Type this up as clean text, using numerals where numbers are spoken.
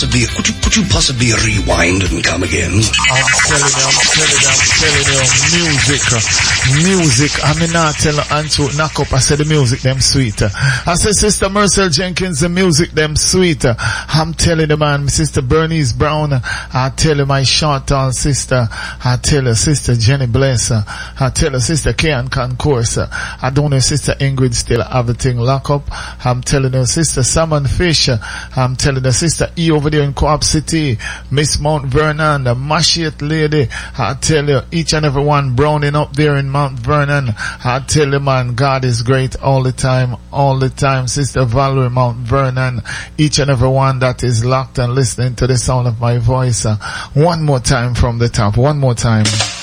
could you possibly rewind and come again? I'm telling you, music. I mean, not tell her to knock up. I said the music them sweet. I said Sister Marcel Jenkins, the music them sweet. I'm telling the man, Sister Bernice Brown. I tell you my short tall sister. I tell her Sister Jenny Bless. I tell her Sister Kian Concourse. I don't know Sister Ingrid still have the thing lock up. I'm telling her Sister Salmon Fish. I'm telling her Sister E over there in Co-op City. Miss Mount Vernon, the Mashiach lady. I tell you, each and every one browning up there in Mount Vernon. I tell you, man, God is great all the time. Sister Valerie Mount Vernon, each and every one that is locked and listening to the sound of my voice. One more time from the top. One more time.